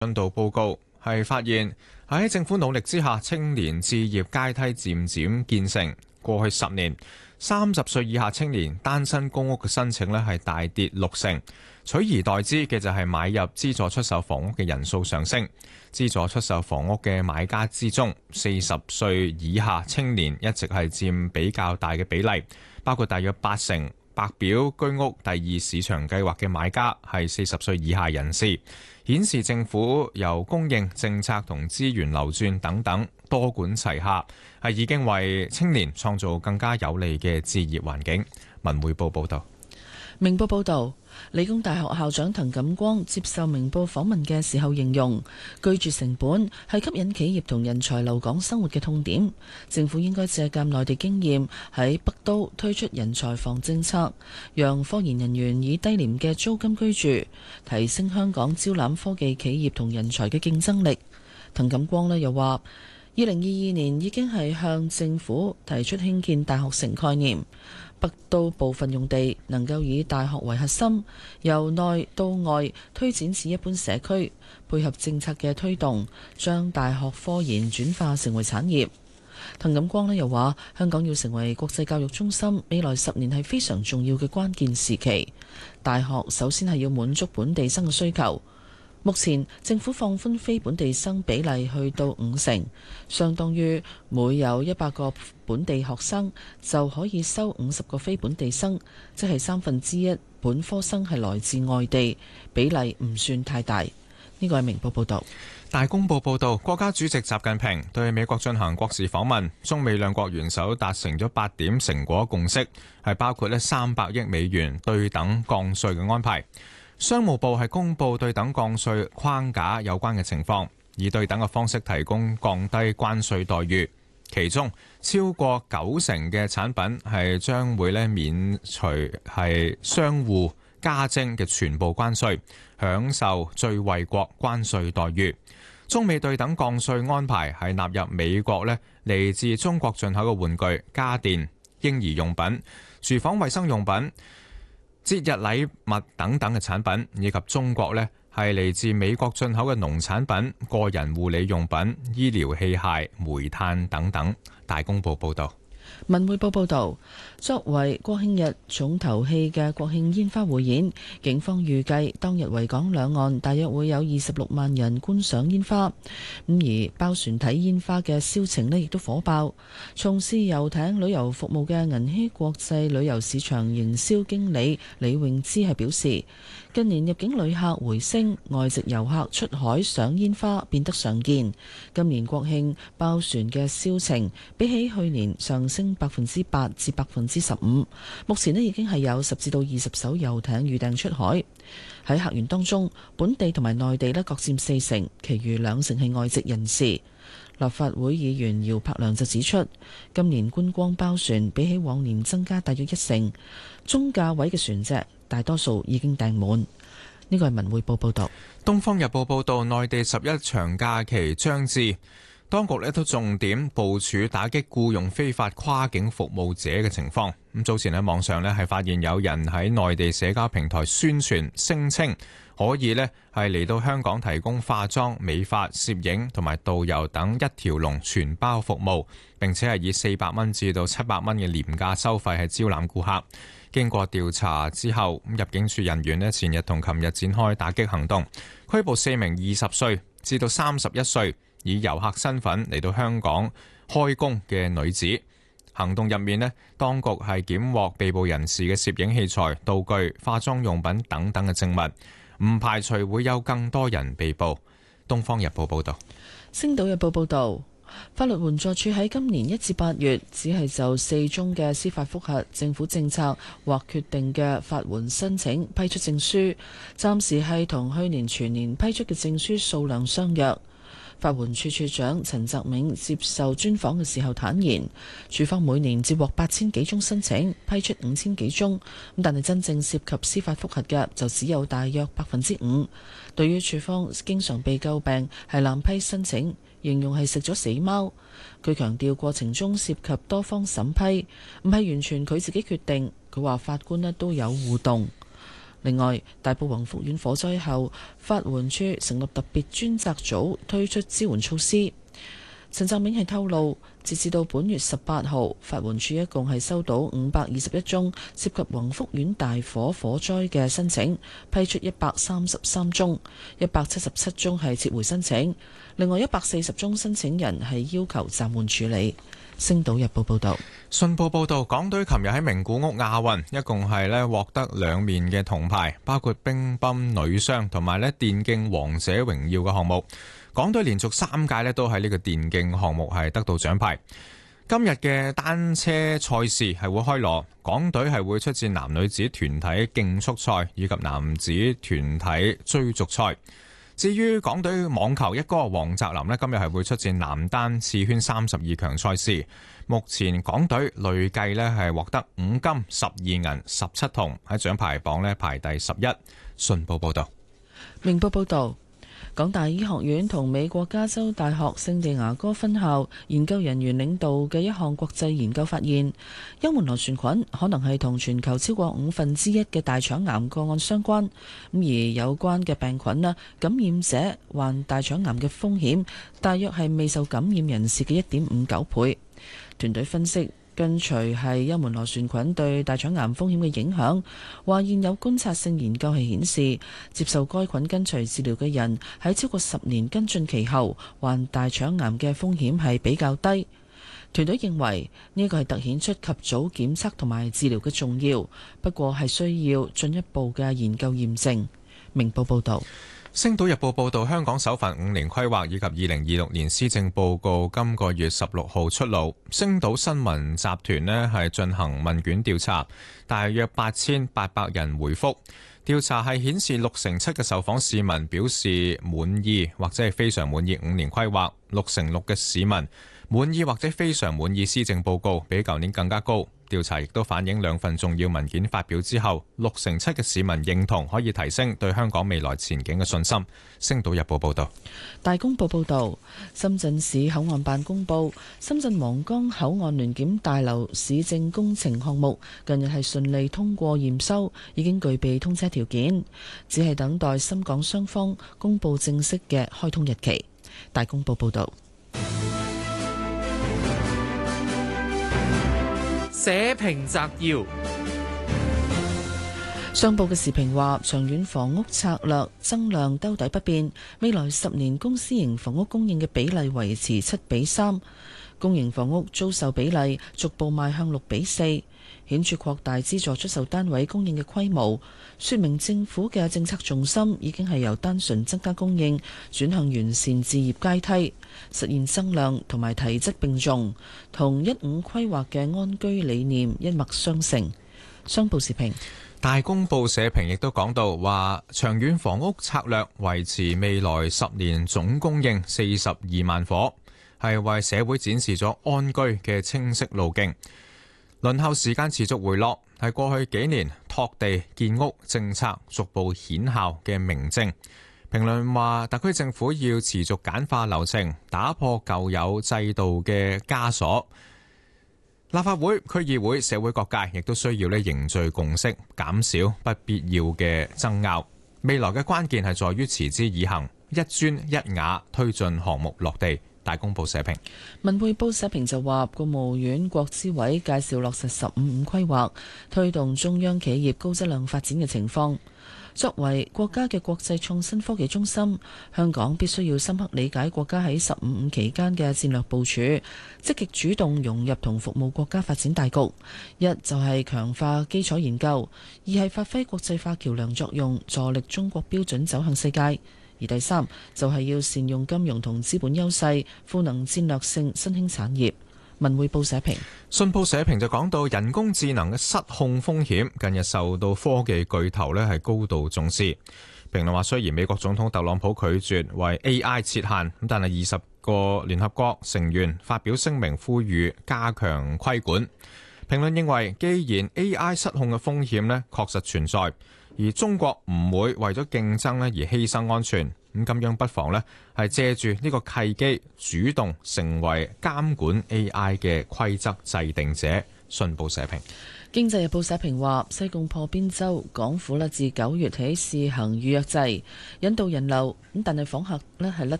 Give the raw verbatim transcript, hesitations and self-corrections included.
進度報告係發現喺政府努力之下，青年置業階梯漸漸建成。過去十年，三十歲以下青年單身公屋嘅申請呢係大跌六成，取而代之嘅就係買入資助出售房屋嘅人數上升。資助出售房屋嘅買家之中，四十歲以下青年一直係佔比較大嘅比例，包括大約八成白表居屋第二市場計劃嘅買家係四十歲以下人士，顯示政府由供應政策同資源流轉等等多管齊下，係已經為青年創造更加有利嘅置業環境。文匯報報道。 明報報道，理工大學校長滕錦光接受明報訪問嘅時候形容，居住成本係吸引企業同人才留港生活嘅痛點。政府應該借鑑內地經驗，喺北都推出人才房政策，讓科研人員以低廉嘅租金居住，提升香港招攬科技企業同人才嘅競爭力。滕錦光呢又話，二零二二年已經係向政府提出興建大學城概念。北都部分用地能夠以大學為核心，由內到外推展至一般社區，配合政策嘅推動，將大學科研轉化成為產業。滕錦光呢又話，香港要成為國際教育中心，未來十年係非常重要嘅關鍵時期。大學首先係要滿足本地生嘅需求。目前政府放寬非本地生比例去到五成，相當於每有一百個本地學生就可以收五十個非本地生，即係三分之一本科生係來自外地，比例唔算太大。呢個係明報報導。 大公報報導，國家主席習近平對美國進行國事訪問，中美兩國元首達成咗八點成果共識，係包括呢三百億美元對等降稅嘅安排。商務部係公布對等降稅框架有關嘅情況，以對等嘅方式提供降低關稅待遇。其中超過九成嘅產品係將會咧免除係相互加徵嘅全部關稅，享受最惠國關稅待遇。中美對等降稅安排係納入美國咧嚟自中國進口嘅玩具、家電、嬰兒用品、廚房衛生用品、節日禮物等等嘅產品，以及中國呢係嚟自美國進口嘅農產品、個人護理用品、醫療器械、煤炭等等。大公報報道。 文匯報報道，作為國慶日重頭戲嘅國慶煙花匯演，警方預計當日維港兩岸大約會有二十六萬人觀賞煙花。咁而包船睇煙花嘅銷情呢亦都火爆。從事遊艇旅遊服務嘅銀禧國際旅遊市場營銷經理李永芝係表示，近年入境旅客回升，外籍遊客出海賞煙花變得常見。今年國慶包船嘅銷情比起去年上升百分之八至百分之十五。目前呢已經係有十至到二十艘遊艇預訂出海。喺客源當中，本地同埋內地呢各佔四成，其餘兩成係外籍人士。立法會議員姚柏良就指出，今年觀光包船比起往年增加大約一成，中價位嘅船隻大多數已經訂滿。呢個係文匯報報道。 東方日報報道，內地十一長假期將至，當局咧都重點部署打擊僱用非法跨境服務者嘅情況。咁早前喺網上咧係發現有人喺內地社交平台宣傳，聲稱可以咧係嚟到香港提供化妝、美髮、攝影同埋導遊等一條龍全包服務，並且係以四百蚊至到七百蚊嘅廉價收費係招攬顧客。經過調查之後，入境處人員咧前日同琴日展開打擊行動，拘捕四名二十歲至到三十一歲以遊客身份嚟到香港開工嘅女子。行動入面咧，當局係檢獲被捕人士嘅攝影器材、道具、化妝用品等等嘅證物，唔排除會有更多人被捕。東方日報報道。 星島日報報道，法律援助署喺今年一至八月只係就四宗嘅司法覆核政府政策或決定嘅法援申請批出證書，暫時係同去年全年批出嘅證書數量相若。法援處處長陳澤銘接受專訪嘅時候坦言，處方每年接獲八千幾宗申請，批出五千幾宗，咁但係真正涉及司法覆核嘅就只有大約百分之五。對於處方經常被詬病係濫批申請，形容係食咗死貓。佢強調過程中涉及多方審批，唔係完全佢自己決定。佢話法官咧都有互動。 另外，大埔宏福苑火災後，法援處成立特別專責組推出支援措施。陳澤銘係透露，截至到本月十八號，法援處一共係收到五百二十一宗涉及宏福苑大火火災嘅申請，批出一百三十三宗，一百七十七宗係撤回申請，另外一百四十宗申請人係要求暫緩處理。星島日報報道。 信報報導，港隊琴日喺名古屋亞運，一共係咧獲得兩面嘅銅牌，包括乒乓女雙同埋咧電競王者榮耀嘅項目。港隊連續三屆咧都喺呢個電競項目係得到獎牌。今日嘅單車賽事係會開鑼，港隊係會出戰男女子團體競速賽以及男子團體追逐賽。至於港隊網球一哥黃澤林咧，今日係會出戰男單次圈三十二強賽事。目前港隊累計咧係獲得五金、十二銀、十七銅，喺獎牌榜咧排第十一。信報報道。 明報報道。港大醫學院同美國加州大學聖地牙哥分校研究人員領導嘅一項國際研究發現，幽門螺旋菌可能係同全球超過五分之一嘅大腸癌個案相關。咁而有關嘅病菌啦，感染者患大腸癌嘅風險大約係未受感染人士嘅一點五九倍。團隊分析，跟隨係幽門螺旋菌對大腸癌風險嘅影響，話現有觀察性研究係顯示，接受該菌跟隨治療嘅人喺超過十年跟進期後，患大腸癌嘅風險係比較低。團隊認為呢個係突顯出及早檢測同埋治療嘅重要，不過係需要進一步嘅研究驗證。明報報道。 星島日報報道，香港首份五年規劃以及二零二六年施政報告今個月十六號出爐。星島新聞集團呢係進行問卷調查，大約八千八百人回覆。調查係顯示六成七嘅受訪市民表示滿意或者係非常滿意五年規劃，六成六嘅市民滿意或者非常滿意施政報告，比舊年更加高。調查亦都反映兩份重要文件發表之後，六成七嘅市民認同可以提升對香港未來前景嘅信心。星島日報報道。 大公報報道，深圳市口岸辦公佈，深圳皇崗口岸聯檢大樓市政工程項目近日係順利通過驗收，已經具備通車條件，只係等待深港雙方公佈正式嘅開通日期。大公報報道。 社評摘要。 上報嘅時評話，長遠房屋策略增量兜底不變，未來十年公私營房屋供應嘅比例維持七比三，公營房屋租售比例逐步邁向六比四，顯著擴大資助出售單位供應嘅規模，說明政府嘅政策重心已經係由單純增加供應轉向完善置業階梯，實現增量同埋提質並重，同一五規劃嘅安居理念一脈相承。商報時評。 大公報社評亦都講到話，長遠房屋策略維持未來十年總供應四十二萬伙，係為社會展示咗安居嘅清晰路徑。輪候時間持續回落，係過去幾年拓地建屋政策逐步顯效嘅明證。評論話，特區政府要持續簡化流程，打破舊有制度嘅枷鎖。立法會、區議會、社會各界亦都需要咧凝聚共識，減少不必要嘅爭拗。未來嘅關鍵係在於持之以恆，一磚一瓦推進項目落地。大公報社評。 文匯報社評就話，國務院國資委介紹落實十五五規劃，推動中央企業高質量發展嘅情況。作為國家嘅國際創新科技中心，香港必須要深刻理解國家喺十五五期間嘅戰略部署，積極主動融入同服務國家發展大局。一就係強化基礎研究，二係發揮國際化橋梁作用，助力中國標準走向世界。而第三就係要善用金融同資本優勢，賦能戰略性新興產業。文匯報社評。 信報社評就講到，人工智能嘅失控風險近日受到科技巨頭呢係高度重視。評論話，雖然美國總統特朗普拒絕為 A I 設限，咁但係二十個聯合國成員發表聲明呼籲加強規管。評論認為，既然 A I 失控嘅風險呢確實存在，而中國唔會為咗競爭呢而犧牲安全。咁咁樣不妨呢係借住呢個契機，主動成為監管 A I 嘅規則制定者。 信報社評。 經濟日報社評話，西貢破邊洲港府咧自九月起試行預約制，引導人流咁，但係訪客咧係甩